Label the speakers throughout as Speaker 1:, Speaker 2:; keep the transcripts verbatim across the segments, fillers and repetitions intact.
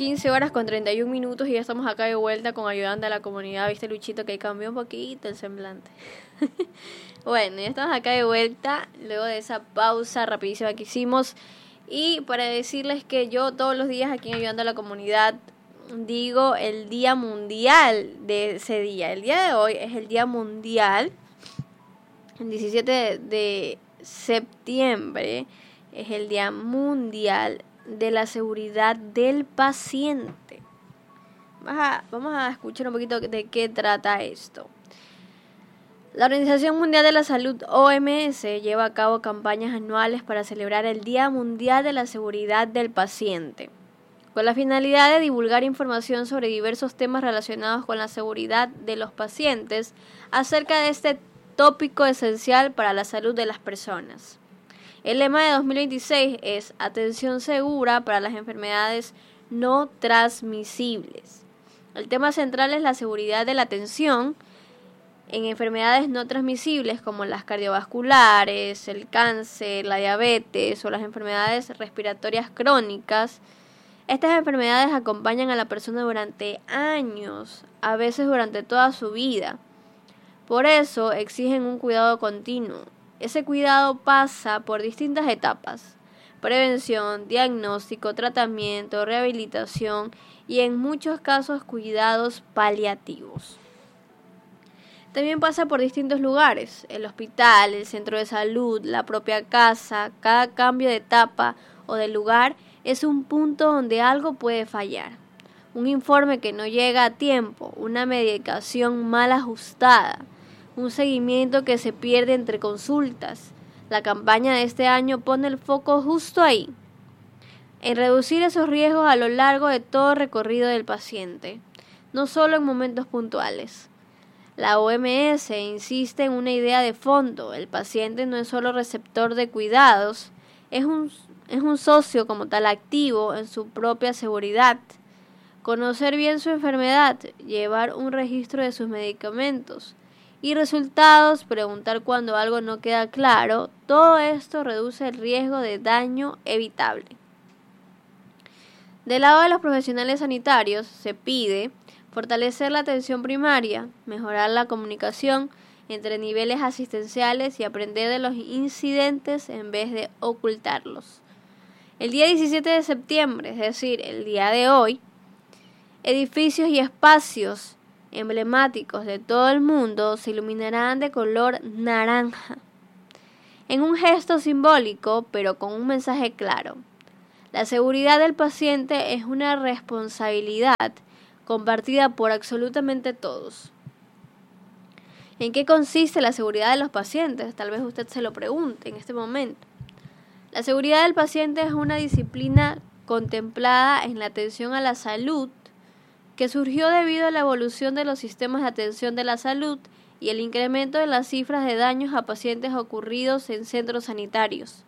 Speaker 1: quince horas con treinta y un minutos y ya estamos acá de vuelta con Ayudando a la Comunidad. ¿Viste, Luchito, que cambió un poquito el semblante? Bueno, ya estamos acá de vuelta luego de esa pausa rapidísima que hicimos. Y para decirles que yo todos los días aquí en Ayudando a la Comunidad digo el día mundial de ese día. El día de hoy es el día mundial, el diecisiete de, de septiembre es el día mundial de la seguridad del paciente. Vamos a, vamos a escuchar un poquito de qué trata esto. La Organización Mundial de la Salud, O M S, lleva a cabo campañas anuales para celebrar el Día Mundial de la Seguridad del Paciente, con la finalidad de divulgar información sobre diversos temas relacionados con la seguridad de los pacientes acerca de este tópico esencial para la salud de las personas. El lema de dos mil veintiséis es Atención segura para las enfermedades no transmisibles. El tema central es la seguridad de la atención en enfermedades no transmisibles como las cardiovasculares, el cáncer, la diabetes o las enfermedades respiratorias crónicas. Estas enfermedades acompañan a la persona durante años, a veces durante toda su vida. Por eso exigen un cuidado continuo. Ese cuidado pasa por distintas etapas: prevención, diagnóstico, tratamiento, rehabilitación y en muchos casos cuidados paliativos. También pasa por distintos lugares: el hospital, el centro de salud, la propia casa. Cada cambio de etapa o de lugar es un punto donde algo puede fallar. Un informe que no llega a tiempo, una medicación mal ajustada, un seguimiento que se pierde entre consultas. La campaña de este año pone el foco justo ahí, en reducir esos riesgos a lo largo de todo el recorrido del paciente, no solo en momentos puntuales. La O M S insiste en una idea de fondo: el paciente no es solo receptor de cuidados, es un, es un socio como tal activo en su propia seguridad. Conocer bien su enfermedad, llevar un registro de sus medicamentos y resultados, preguntar cuando algo no queda claro, todo esto reduce el riesgo de daño evitable. Del lado de los profesionales sanitarios, se pide fortalecer la atención primaria, mejorar la comunicación entre niveles asistenciales y aprender de los incidentes en vez de ocultarlos. El día diecisiete de septiembre, es decir, el día de hoy, edificios y espacios emblemáticos de todo el mundo se iluminarán de color naranja, en un gesto simbólico pero con un mensaje claro. La seguridad del paciente es una responsabilidad compartida por absolutamente todos. ¿En qué consiste la seguridad de los pacientes? Tal vez usted se lo pregunte en este momento. La seguridad del paciente es una disciplina contemplada en la atención a la salud que surgió debido a la evolución de los sistemas de atención de la salud y el incremento de las cifras de daños a pacientes ocurridos en centros sanitarios.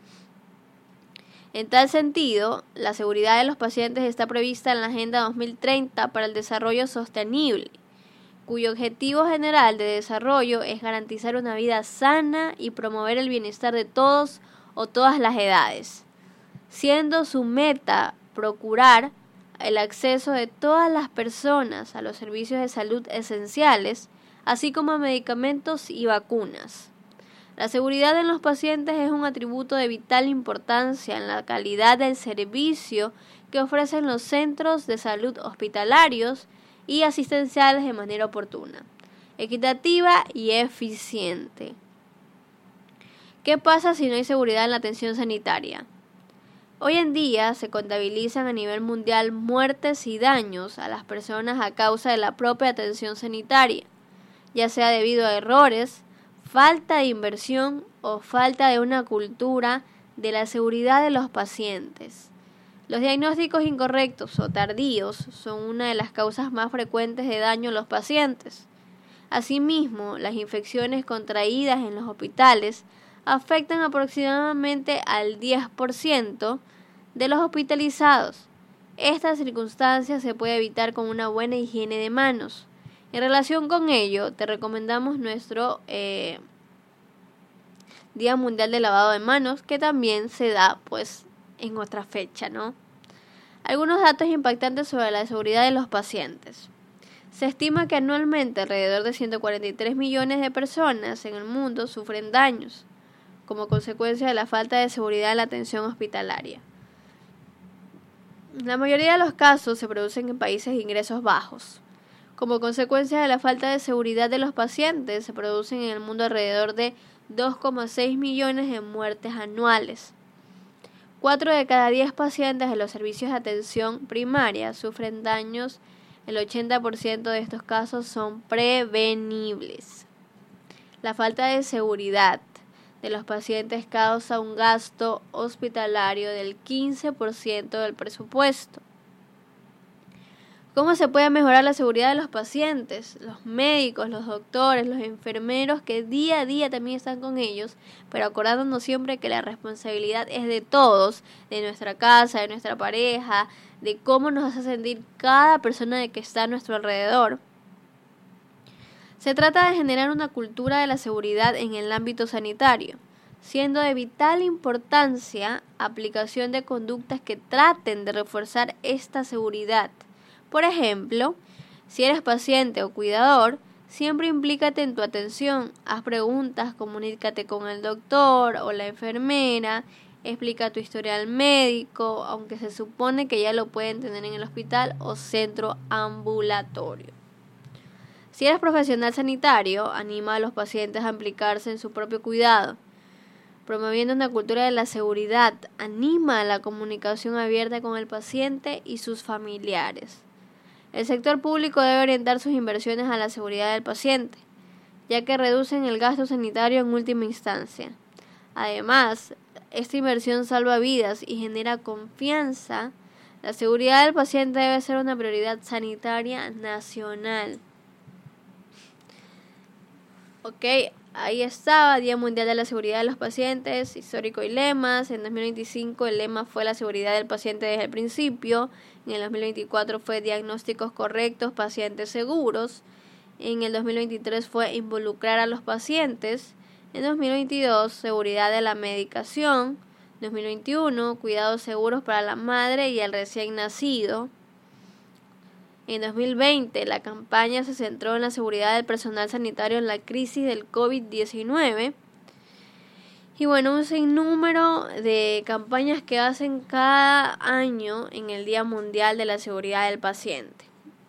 Speaker 1: En tal sentido, la seguridad de los pacientes está prevista en la Agenda dos mil treinta para el Desarrollo Sostenible, cuyo objetivo general de desarrollo es garantizar una vida sana y promover el bienestar de todos o todas las edades, siendo su meta procurar el acceso de todas las personas a los servicios de salud esenciales, así como a medicamentos y vacunas. La seguridad en los pacientes es un atributo de vital importancia en la calidad del servicio que ofrecen los centros de salud hospitalarios y asistenciales de manera oportuna, equitativa y eficiente. ¿Qué pasa si no hay seguridad en la atención sanitaria? Hoy en día se contabilizan a nivel mundial muertes y daños a las personas a causa de la propia atención sanitaria, ya sea debido a errores, falta de inversión o falta de una cultura de la seguridad de los pacientes. Los diagnósticos incorrectos o tardíos son una de las causas más frecuentes de daño a los pacientes. Asimismo, las infecciones contraídas en los hospitales afectan aproximadamente al diez por ciento de los hospitalizados. Esta circunstancia se puede evitar con una buena higiene de manos. En relación con ello, te recomendamos nuestro eh, Día Mundial de Lavado de Manos, que también se da pues en otra fecha, ¿no? Algunos datos impactantes sobre la seguridad de los pacientes. Se estima que anualmente alrededor de ciento cuarenta y tres millones de personas en el mundo sufren daños como consecuencia de la falta de seguridad en la atención hospitalaria. La mayoría de los casos se producen en países de ingresos bajos. Como consecuencia de la falta de seguridad de los pacientes, se producen en el mundo alrededor de dos coma seis millones de muertes anuales. cuatro de cada diez pacientes de los servicios de atención primaria sufren daños. El ochenta por ciento de estos casos son prevenibles. La falta de seguridad de los pacientes causa un gasto hospitalario del quince por ciento del presupuesto. ¿Cómo se puede mejorar la seguridad de los pacientes? Los médicos, los doctores, los enfermeros que día a día también están con ellos, pero acordándonos siempre que la responsabilidad es de todos, de nuestra casa, de nuestra pareja, de cómo nos hace sentir cada persona de que está a nuestro alrededor. Se trata de generar una cultura de la seguridad en el ámbito sanitario, siendo de vital importancia aplicación de conductas que traten de reforzar esta seguridad. Por ejemplo, si eres paciente o cuidador, siempre implícate en tu atención, haz preguntas, comunícate con el doctor o la enfermera, explica tu historial médico, aunque se supone que ya lo pueden tener en el hospital o centro ambulatorio. Si eres profesional sanitario, anima a los pacientes a implicarse en su propio cuidado, promoviendo una cultura de la seguridad, anima a la comunicación abierta con el paciente y sus familiares. El sector público debe orientar sus inversiones a la seguridad del paciente, ya que reducen el gasto sanitario en última instancia. Además, esta inversión salva vidas y genera confianza. La seguridad del paciente debe ser una prioridad sanitaria nacional. Ok, ahí estaba, Día Mundial de la Seguridad de los Pacientes, histórico y lemas. En dos mil veinticinco el lema fue la seguridad del paciente desde el principio. En el dos mil veinticuatro fue diagnósticos correctos, pacientes seguros. En el dos mil veintitrés fue involucrar a los pacientes. En dos mil veintidós, seguridad de la medicación. dos mil veintiuno, cuidados seguros para la madre y el recién nacido. En dos mil veinte, la campaña se centró en la seguridad del personal sanitario en la crisis del COVID diecinueve. Y bueno, un sinnúmero de campañas que hacen cada año en el Día Mundial de la Seguridad del Paciente.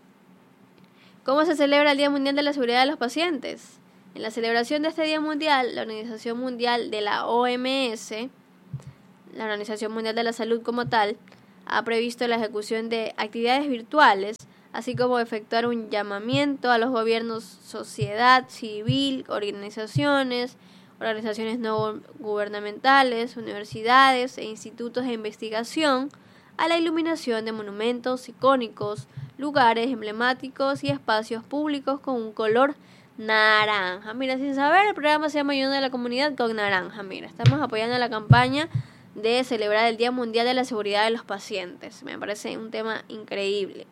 Speaker 1: ¿Cómo se celebra el Día Mundial de la Seguridad de los Pacientes? En la celebración de este Día Mundial, la Organización Mundial de la O M S, la Organización Mundial de la Salud como tal, ha previsto la ejecución de actividades virtuales, así como efectuar un llamamiento a los gobiernos, sociedad civil, organizaciones, organizaciones no gubernamentales, universidades e institutos de investigación a la iluminación de monumentos icónicos, lugares emblemáticos y espacios públicos con un color naranja. Mira, sin saber, el programa se llama Ayuda a la Comunidad con Naranja. Mira, estamos apoyando la campaña de celebrar el Día Mundial de la Seguridad de los Pacientes. Me parece un tema increíble.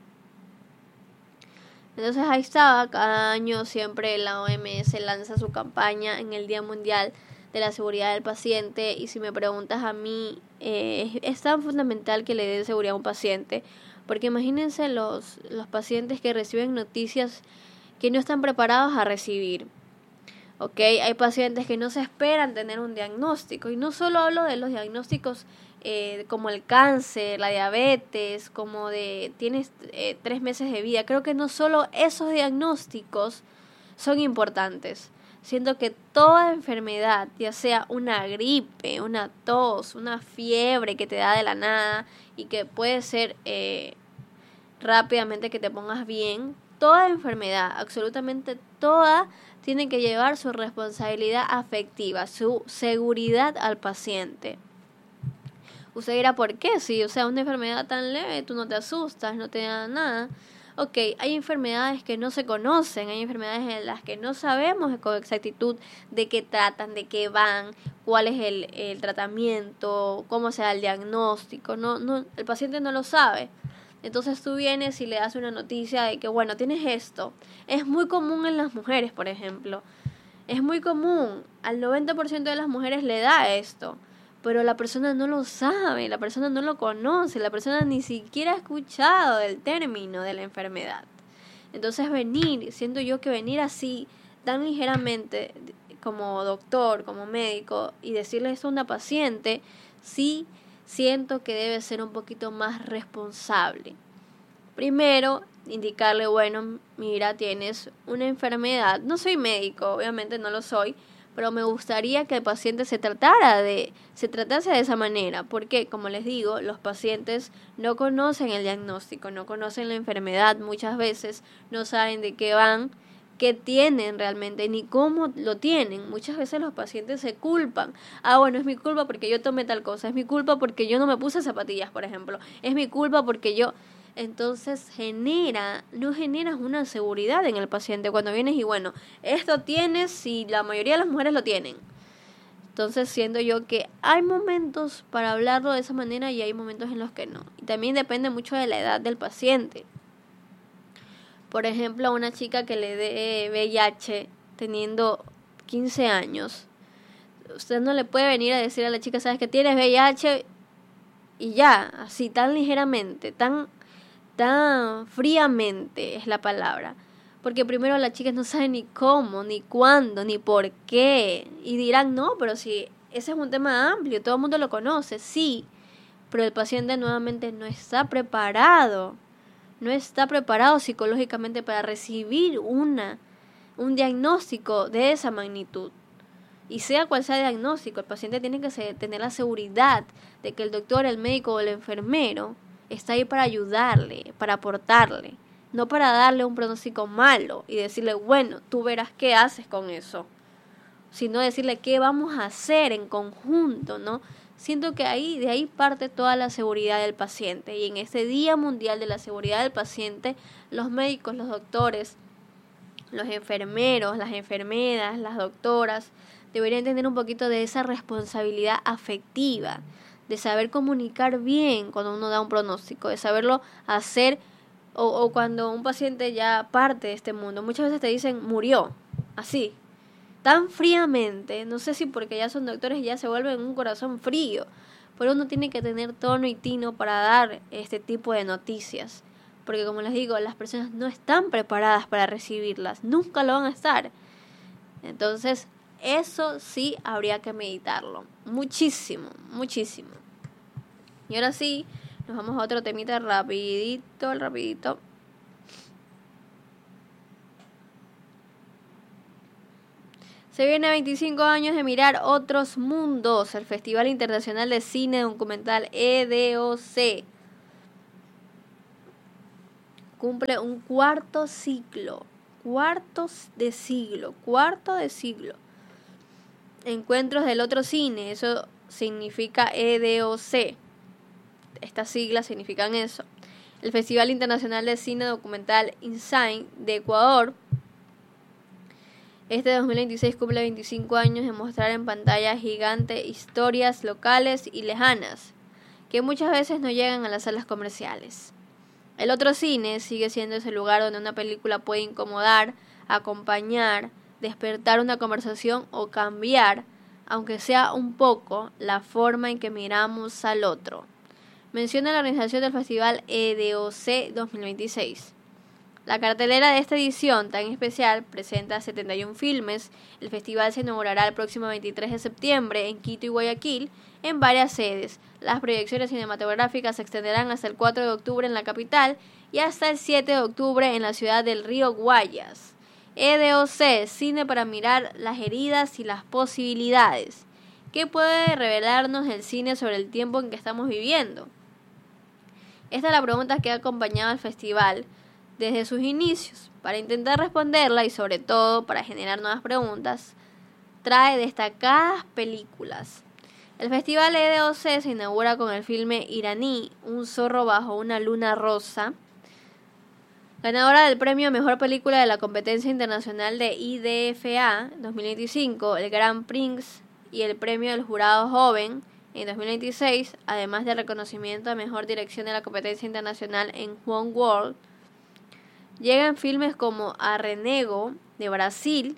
Speaker 1: Entonces ahí estaba, cada año siempre la O M S lanza su campaña en el Día Mundial de la Seguridad del Paciente, y si me preguntas a mí, eh, es, es tan fundamental que le den seguridad a un paciente, porque imagínense los, los pacientes que reciben noticias que no están preparados a recibir. Ok, hay pacientes que no se esperan tener un diagnóstico, y no solo hablo de los diagnósticos eh, como el cáncer, la diabetes, como de tienes eh, tres meses de vida. Creo que no solo esos diagnósticos son importantes. Siento que toda enfermedad, ya sea una gripe, una tos, una fiebre que te da de la nada y que puede ser eh, rápidamente que te pongas bien, toda enfermedad, absolutamente toda, tiene que llevar su responsabilidad afectiva, su seguridad al paciente. Usted dirá, ¿por qué? Si, o sea, una enfermedad tan leve, tú no te asustas, no te da nada. Ok, hay enfermedades que no se conocen, hay enfermedades en las que no sabemos con exactitud de qué tratan, de qué van, cuál es el, el tratamiento, cómo se da el diagnóstico. No, no, el paciente no lo sabe. Entonces tú vienes y le das una noticia de que, bueno, tienes esto. Es muy común en las mujeres, por ejemplo. Es muy común. Al noventa por ciento de las mujeres le da esto. pero la persona no lo sabe, la persona no lo conoce, la persona ni siquiera ha escuchado del término de la enfermedad. Entonces venir, siento yo que venir así, tan ligeramente, como doctor, como médico, y decirle esto a una paciente, sí siento que debe ser un poquito más responsable. Primero, indicarle, bueno, mira, tienes una enfermedad. No soy médico, obviamente no lo soy, pero me gustaría que el paciente se tratara de, se tratase de esa manera, porque, como les digo, los pacientes no conocen el diagnóstico, no conocen la enfermedad, muchas veces no saben de qué van, qué tienen realmente, ni cómo lo tienen. Muchas veces los pacientes se culpan. Ah, bueno, es mi culpa porque yo tomé tal cosa, es mi culpa porque yo no me puse zapatillas, por ejemplo, es mi culpa porque yo... Entonces genera, no generas una seguridad en el paciente cuando vienes y bueno, esto tienes y la mayoría de las mujeres lo tienen. Entonces siento yo que hay momentos para hablarlo de esa manera y hay momentos en los que no. Y también depende mucho de la edad del paciente. Por ejemplo, a una chica que le dé V I H teniendo quince años, usted no le puede venir a decir a la chica, sabes que tienes V I H y ya, así tan ligeramente, tan... tan fríamente es la palabra, porque primero las chicas no saben ni cómo, ni cuándo, ni por qué, y dirán, no, pero si ese es un tema amplio, todo el mundo lo conoce, sí, pero el paciente nuevamente no está preparado, no está preparado psicológicamente para recibir una, un diagnóstico de esa magnitud. Y sea cual sea el diagnóstico, el paciente tiene que tener la seguridad de que el doctor, el médico o el enfermero está ahí para ayudarle, para aportarle, no para darle un pronóstico malo y decirle, bueno, tú verás qué haces con eso, sino decirle qué vamos a hacer en conjunto, ¿no? Siento que ahí, de ahí parte toda la seguridad del paciente, y en este Día Mundial de la Seguridad del Paciente, los médicos, los doctores, los enfermeros, las enfermeras, las doctoras, deberían tener un poquito de esa responsabilidad afectiva, de saber comunicar bien cuando uno da un pronóstico, de saberlo hacer, o, o cuando un paciente ya parte de este mundo. Muchas veces te dicen, murió, así, tan fríamente, no sé si porque ya son doctores y ya se vuelven un corazón frío, pero uno tiene que tener tono y tino para dar este tipo de noticias, porque como les digo, las personas no están preparadas para recibirlas, nunca lo van a estar. Entonces, eso sí habría que meditarlo, muchísimo, muchísimo. Y ahora sí, nos vamos a otro temita rapidito, rapidito. Se viene veinticinco años de Mirar Otros Mundos, el Festival Internacional de Cine Documental E D O C. Cumple un cuarto ciclo, cuartos de siglo, cuarto de siglo. Encuentros del Otro Cine, eso significa E D O C. Estas siglas significan eso. El Festival Internacional de Cine Documental INSAIN de Ecuador, este dos mil veintiséis cumple veinticinco años de mostrar en pantalla gigante historias locales y lejanas, que muchas veces no llegan a las salas comerciales. El Otro Cine sigue siendo ese lugar donde una película puede incomodar, acompañar, despertar una conversación o cambiar, aunque sea un poco, la forma en que miramos al otro. Menciona la organización del Festival E D O C dos mil veintiséis. La cartelera de esta edición tan especial presenta setenta y uno filmes. El festival se inaugurará el próximo veintitrés de septiembre en Quito y Guayaquil, en varias sedes. Las proyecciones cinematográficas se extenderán hasta el cuatro de octubre en la capital y hasta el siete de octubre en la ciudad del Río Guayas. E D O C, cine para mirar las heridas y las posibilidades. ¿Qué puede revelarnos el cine sobre el tiempo en que estamos viviendo? Esta es la pregunta que ha acompañado al festival desde sus inicios. Para intentar responderla y sobre todo para generar nuevas preguntas, trae destacadas películas. El festival E D O C se inaugura con el filme iraní Un zorro bajo una luna rosa, ganadora del premio a Mejor Película de la competencia internacional de I D F A dos mil veinticinco, el Grand Prix y el premio del jurado joven en dos mil veintiséis, además del reconocimiento a Mejor Dirección de la competencia internacional en One World. Llegan filmes como A Renego, de Brasil,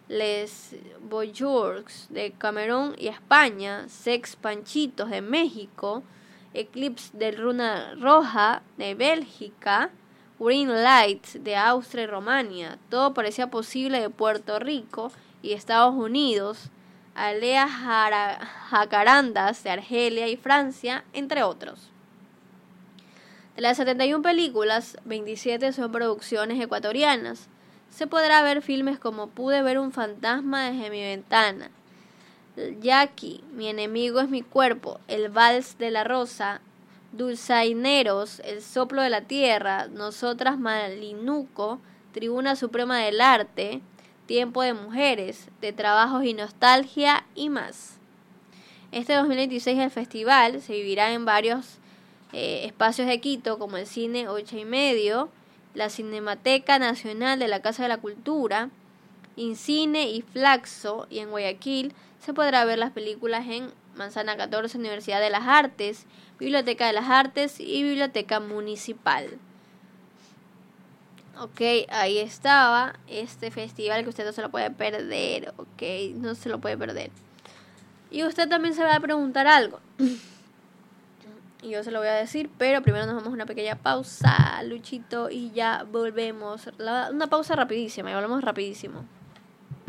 Speaker 1: Les Bourgeois de Camerún y España, Sex Panchitos de México, Eclipse de Luna Roja de Bélgica, Green Lights de Austria y Rumania. Todo parecía posible de Puerto Rico y Estados Unidos, Alea Jacarandas de Argelia y Francia, entre otros. De las setenta y una películas, veintisiete son producciones ecuatorianas. Se podrá ver filmes como Pude ver un fantasma desde mi ventana, Jackie, Mi enemigo es mi cuerpo, El vals de la rosa, Dulzaineros, El soplo de la tierra, Nosotras Malinuco, Tribuna Suprema del Arte, Tiempo de mujeres, De trabajos y nostalgia y más. Este dos mil veintiséis el festival se vivirá en varios eh, espacios de Quito, como el Cine Ocho y Medio, la Cinemateca Nacional de la Casa de la Cultura, Incine y Flaxo, y en Guayaquil se podrá ver las películas en Manzana catorce, Universidad de las Artes, Biblioteca de las Artes y Biblioteca Municipal. Ok, ahí estaba este festival que usted no se lo puede perder, ok, no se lo puede perder. Y usted también se va a preguntar algo. Y yo se lo voy a decir, pero primero nos vamos a una pequeña pausa, Luchito, y ya volvemos. La, una pausa rapidísima, y volvemos rapidísimo.